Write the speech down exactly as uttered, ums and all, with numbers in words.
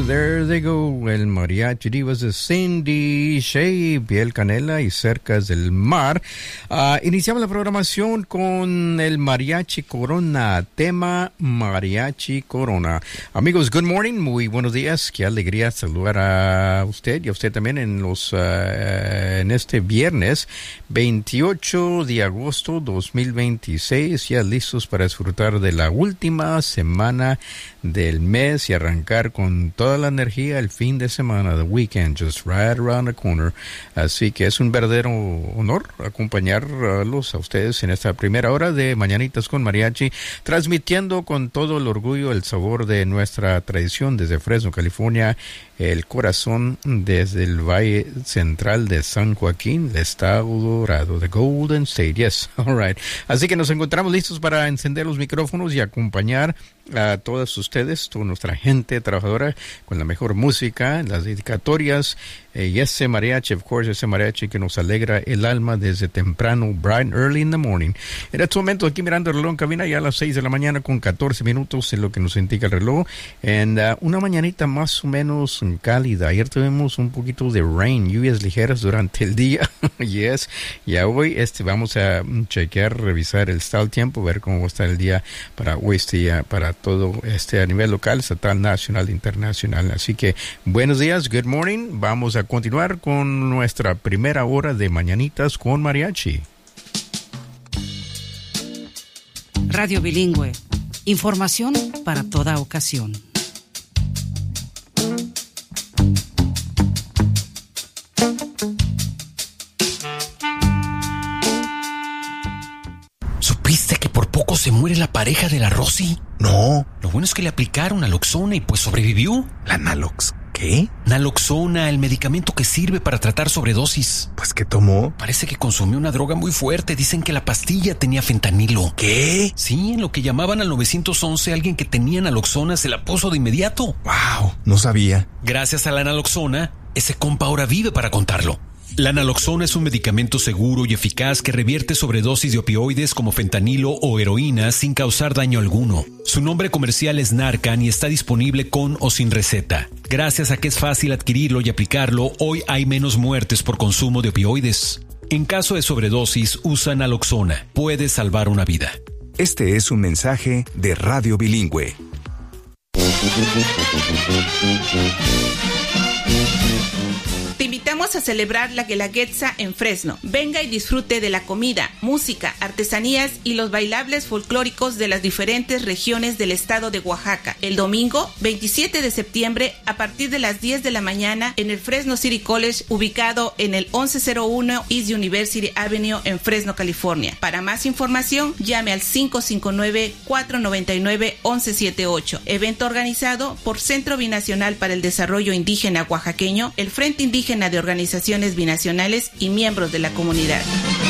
there they go, el mariachi divas de Cindy Shay, Piel Canela y Cercas del Mar. Uh, iniciamos la programación con el Mariachi Corona, tema Mariachi Corona. Amigos, good morning, muy buenos días, qué alegría saludar a usted y a usted también en los uh, en este viernes veintiocho de agosto dos mil veintiséis, ya listos para disfrutar de la última semana del mes y arrancar con toda la energía el fin de semana, the weekend, just right around the corner. Así que es un verdadero honor acompañarlos a ustedes en esta primera hora de Mañanitas con Mariachi, transmitiendo con todo el orgullo el sabor de nuestra tradición desde Fresno, California, el corazón desde el Valle Central de San Joaquín, el estado dorado, the Golden State, yes, all right. Así que nos encontramos listos para encender los micrófonos y acompañar a todas ustedes, toda nuestra gente trabajadora, con la mejor música, las dedicatorias, eh, y ese mariachi, of course, ese mariachi que nos alegra el alma desde temprano, bright and early in the morning. En este momento, aquí mirando el reloj en cabina, ya a las seis de la mañana con catorce minutos, en lo que nos indica el reloj, en uh, una mañanita más o menos cálida. Ayer tuvimos un poquito de rain, lluvias ligeras durante el día, yes, y hoy este, vamos a chequear, revisar el estado del tiempo, ver cómo va a estar el día para hoy, este día, para todo este a nivel local, estatal, nacional, internacional. Así que buenos días, good morning. Vamos a continuar con nuestra primera hora de Mañanitas con Mariachi. Radio Bilingüe. Información para toda ocasión. ¿Supiste que por poco se muere la pareja de la Rosy? No. Lo bueno es que le aplicaron naloxona y pues sobrevivió. ¿La Nalox qué? Naloxona, el medicamento que sirve para tratar sobredosis. Pues, ¿qué tomó? Parece que consumió una droga muy fuerte. Dicen que la pastilla tenía fentanilo. ¿Qué? Sí, en lo que llamaban al nueve once, alguien que tenía naloxona se la puso de inmediato. Wow, no sabía. Gracias a la naloxona, ese compa ahora vive para contarlo. La naloxona es un medicamento seguro y eficaz que revierte sobredosis de opioides como fentanilo o heroína sin causar daño alguno. Su nombre comercial es Narcan y está disponible con o sin receta. Gracias a que es fácil adquirirlo y aplicarlo, hoy hay menos muertes por consumo de opioides. En caso de sobredosis, usa naloxona. Puede salvar una vida. Este es un mensaje de Radio Bilingüe. Te invitamos a celebrar la Guelaguetza en Fresno. Venga y disfrute de la comida, música, artesanías y los bailables folclóricos de las diferentes regiones del estado de Oaxaca. El domingo veintisiete de septiembre a partir de las diez de la mañana en el Fresno City College, ubicado en el once cero uno East University Avenue en Fresno, California. Para más información, llame al cinco cinco nueve, cuatro nueve nueve, once setenta y ocho. Evento organizado por Centro Binacional para el Desarrollo Indígena Oaxaqueño, el Frente Indígena de Organizaciones Binacionales y miembros de la comunidad.